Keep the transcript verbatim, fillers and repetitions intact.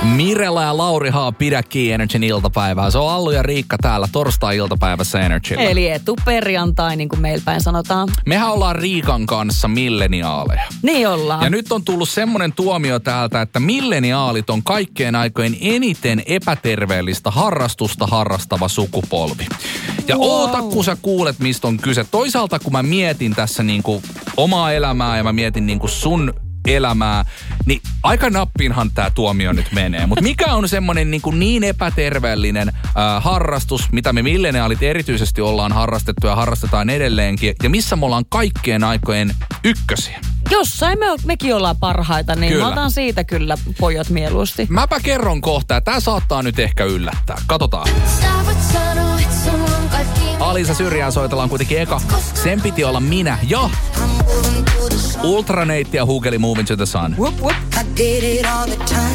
Mirella ja Lauri Haa, pidä kiinni Energyn iltapäivää. Se on Allu ja Riikka täällä torstai-iltapäivässä Energyllä. Eli etuperjantai, niin kuin meillä päin sanotaan. Mehän ollaan Riikan kanssa milleniaaleja. Niin ollaan. Ja nyt on tullut semmoinen tuomio täältä, että milleniaalit on kaikkien aikojen eniten epäterveellistä harrastusta harrastava sukupolvi. Ja wow. oota, kun sä kuulet, mistä on kyse. Toisaalta, kun mä mietin tässä niinku omaa elämää ja mä mietin niinku sun elämää, niin aika nappiinhan tää tuomio nyt menee. Mutta mikä on semmonen niin, niin epäterveellinen äh, harrastus, mitä me milleniaalit erityisesti ollaan harrastettu ja harrastetaan edelleenkin, ja missä me ollaan kaikkien aikojen ykkösiä? Jossain me, mekin ollaan parhaita, niin kyllä. Mä otan siitä kyllä pojat mieluusti. Mäpä kerron kohta, ja tää saattaa nyt ehkä yllättää. Katsotaan. Alisa Syrjää soitellaan kuitenkin eka. Sen piti olla minä ja Ultranate ja Hugeli Moving to the Sun. Whoop, whoop.